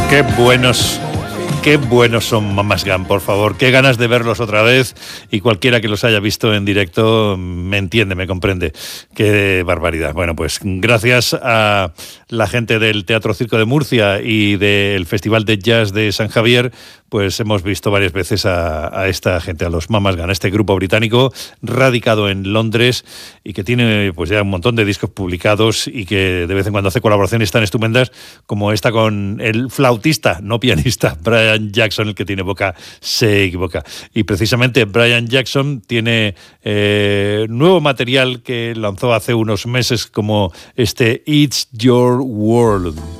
Qué buenos son Mamas Gun, por favor. Qué ganas de verlos otra vez, y cualquiera que los haya visto en directo me entiende, me comprende. Qué barbaridad. Bueno, pues gracias a la gente del Teatro Circo de Murcia y del Festival de Jazz de San Javier, pues hemos visto varias veces a esta gente, a los Mamas Gun, este grupo británico radicado en Londres y que tiene pues ya un montón de discos publicados y que de vez en cuando hace colaboraciones tan estupendas como esta con el flautista, no pianista, Brian Jackson, el que tiene boca se equivoca. Y precisamente Brian Jackson tiene nuevo material que lanzó hace unos meses, como este It's Your World.